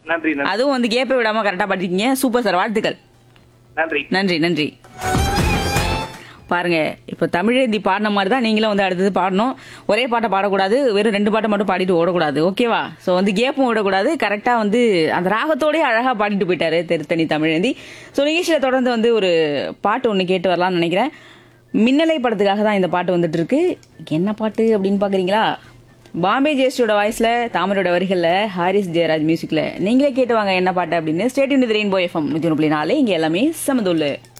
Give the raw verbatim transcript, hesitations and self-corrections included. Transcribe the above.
நன்றி நன்றி அதுவும் வந்து கேப்ப விடாம கரெக்டா பாடிருக்கீங்க. சூப்பர் சார், வாழ்த்துக்கள். நன்றி. நன்றி நன்றி. பாருங்க, இப்ப தமிழேந்தி பாடின மாதிரி தான் நீங்களும் வந்து அடுத்தது பாடணும். ஒரே பாட்டை பாடக்கூடாது, வெறும் ரெண்டு பாட்டை மட்டும் பாடிட்டு ஓடக்கூடாது. ஓகேவா? ஸோ வந்து கேப்பும் விடக்கூடாது. கரெக்டா வந்து அந்த ராகத்தோடய அழகா பாடிட்டு போயிட்டாரு திருத்தணி தமிழேந்தி. ஸோ நிகழ்ச்சியில தொடர்ந்து வந்து ஒரு பாட்டு ஒன்று கேட்டு வரலாம்னு நினைக்கிறேன். மின்னலை படத்துக்காக தான் இந்த பாட்டு வந்துட்டு இருக்கு. என்ன பாட்டு அப்படின்னு பாக்குறீங்களா? பாம்பே ஜெயஸ்டியோட வாய்ஸ்ல, தாமரோட வரிகள்ல, ஹாரிஸ் ஜெயராஜ் மியூசிக்ல. நீங்களே கேட்டு வாங்க என்ன பாட்டு அப்படின்னு. ஸ்டேட் இன் ரெயின்போ எஃப்எம் நூற்றி ஒன்று புள்ளி நாலு. இங்க எல்லாமே சமதுள்ள.